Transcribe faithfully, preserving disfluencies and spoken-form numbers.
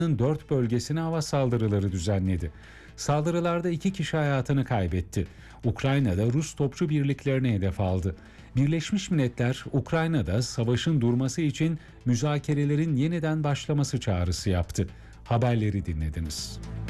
dört bölgesine hava saldırıları düzenledi. Saldırılarda iki kişi hayatını kaybetti. Ukrayna'da Rus topçu birliklerini hedef aldı. Birleşmiş Milletler, Ukrayna'da savaşın durması için müzakerelerin yeniden başlaması çağrısı yaptı. Haberleri dinlediniz.